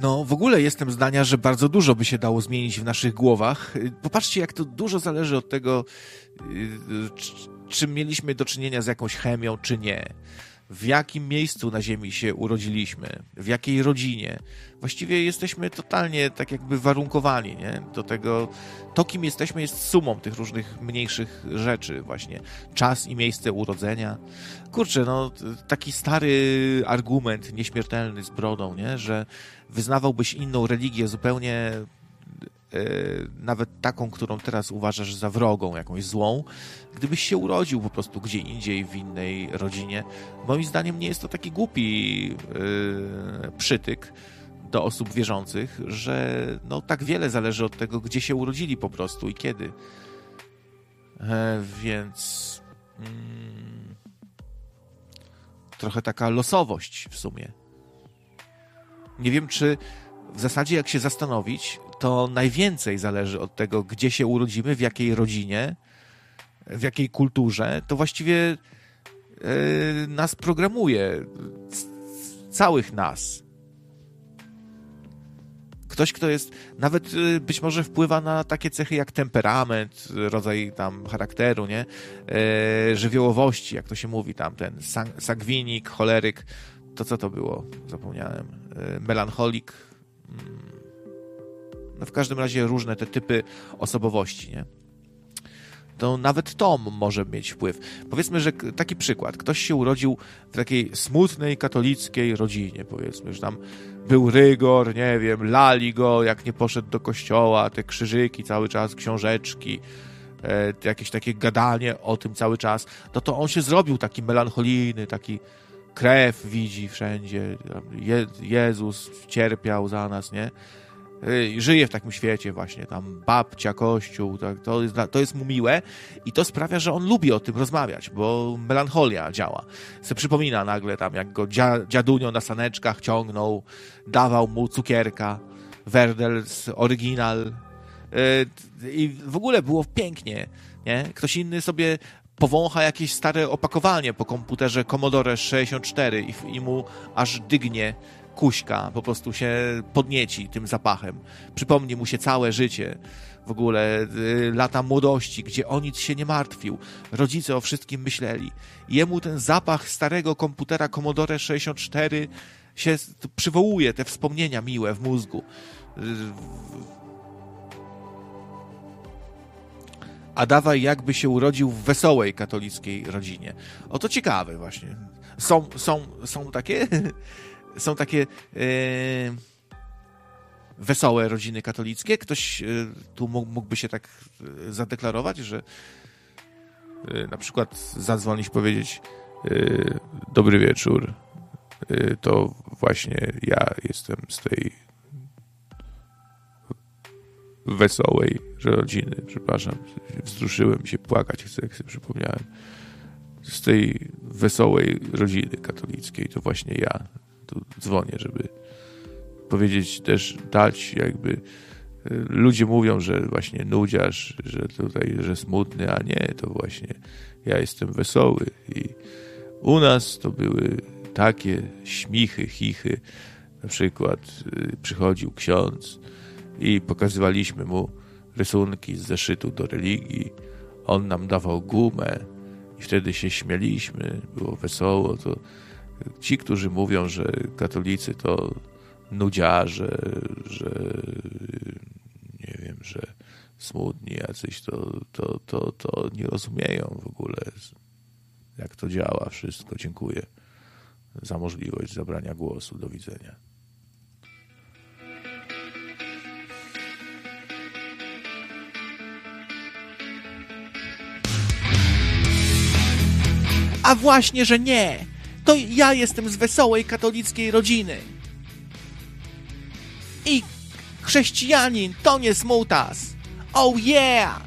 No, w ogóle jestem zdania, że bardzo dużo by się dało zmienić w naszych głowach. Popatrzcie, jak to dużo zależy od tego, czy mieliśmy do czynienia z jakąś chemią, czy nie. W jakim miejscu na Ziemi się urodziliśmy, w jakiej rodzinie. Właściwie jesteśmy totalnie tak jakby warunkowani, nie? Do tego, to kim jesteśmy jest sumą tych różnych mniejszych rzeczy właśnie. Czas i miejsce urodzenia. Kurczę, no taki stary argument nieśmiertelny z brodą, nie? Że wyznawałbyś inną religię zupełnie nawet taką, którą teraz uważasz za wrogą, jakąś złą, gdybyś się urodził po prostu gdzie indziej, w innej rodzinie. Moim zdaniem nie jest to taki głupi przytyk do osób wierzących, że no tak wiele zależy od tego, gdzie się urodzili po prostu i kiedy. Więc trochę taka losowość w sumie. Nie wiem, czy w zasadzie jak się zastanowić, to najwięcej zależy od tego, gdzie się urodzimy, w jakiej rodzinie, w jakiej kulturze. To właściwie nas programuje. Całych nas. Ktoś, kto jest, nawet być może wpływa na takie cechy jak temperament, rodzaj tam charakteru, nie? Żywiołowości, jak to się mówi tam, ten sangwinik, choleryk. To co to było? Zapomniałem. Melancholik. No w każdym razie różne te typy osobowości, nie? To nawet to może mieć wpływ. Powiedzmy, że taki przykład. Ktoś się urodził w takiej smutnej, katolickiej rodzinie, powiedzmy, że tam był rygor, nie wiem, lali go, jak nie poszedł do kościoła, te krzyżyki cały czas, książeczki, jakieś takie gadanie o tym cały czas. No to on się zrobił taki melancholijny, taki krew widzi wszędzie. Jezus cierpiał za nas, nie? Żyje w takim świecie właśnie, tam babcia, kościół, tak, to jest mu miłe i to sprawia, że on lubi o tym rozmawiać, bo melancholia działa. Se przypomina nagle tam, jak go dziadunio na saneczkach ciągnął, dawał mu cukierka, Werdels, oryginal i w ogóle było pięknie, nie? Ktoś inny sobie powącha jakieś stare opakowanie po komputerze Commodore 64 i mu aż dygnie kuśka, po prostu się podnieci tym zapachem. Przypomni mu się całe życie, w ogóle lata młodości, gdzie o nic się nie martwił. Rodzice o wszystkim myśleli. Jemu ten zapach starego komputera Commodore 64 się przywołuje, te wspomnienia miłe w mózgu. A dawaj, jakby się urodził w wesołej katolickiej rodzinie. Oto ciekawe właśnie. Są takie wesołe rodziny katolickie. Ktoś tu mógłby się tak zadeklarować, że na przykład zadzwonić, powiedzieć dobry wieczór, to właśnie ja jestem z tej wesołej rodziny, przepraszam, wzruszyłem się, płakać chcę, jak sobie przypomniałem, z tej wesołej rodziny katolickiej, to właśnie ja tu dzwonię, żeby powiedzieć też, dać jakby, ludzie mówią, że właśnie nudziarz, że tutaj, że smutny, a nie, to właśnie ja jestem wesoły i u nas to były takie śmichy, chichy, na przykład przychodził ksiądz i pokazywaliśmy mu rysunki z zeszytu do religii, on nam dawał gumę i wtedy się śmialiśmy, było wesoło. To ci, którzy mówią, że katolicy to nudziarze, że nie wiem, że smutni jacyś, to nie rozumieją w ogóle, jak to działa wszystko. Dziękuję za możliwość zabrania głosu. Do widzenia. A właśnie, że nie! To ja jestem z wesołej katolickiej rodziny. I chrześcijanin to nie smutas. Oh yeah!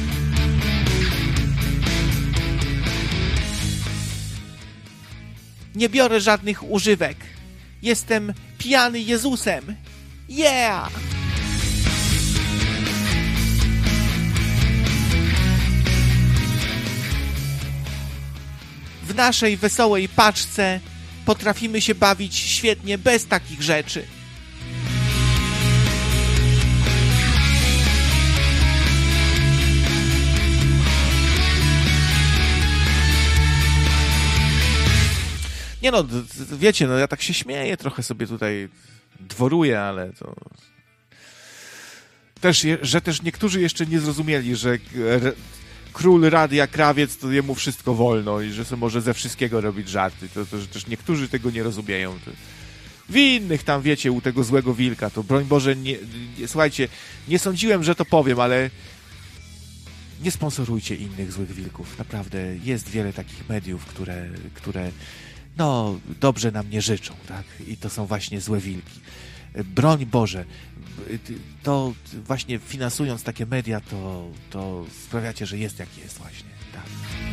Nie biorę żadnych używek. Jestem pijany Jezusem. Yeah! W naszej wesołej paczce potrafimy się bawić świetnie bez takich rzeczy. Nie no, wiecie, no ja tak się śmieję, trochę sobie tutaj dworuję, ale to... że też niektórzy jeszcze nie zrozumieli, że król radia Krawiec, to jemu wszystko wolno i że sobie może ze wszystkiego robić żarty. To że też niektórzy tego nie rozumieją. W innych tam, wiecie, u tego złego wilka, to broń Boże, słuchajcie, nie sądziłem, że to powiem, ale nie sponsorujcie innych złych wilków. Naprawdę jest wiele takich mediów, które no, dobrze nam nie życzą, tak? I to są właśnie złe wilki. Broń Boże, to właśnie finansując takie media, to sprawiacie, że jest jak jest właśnie. Tak.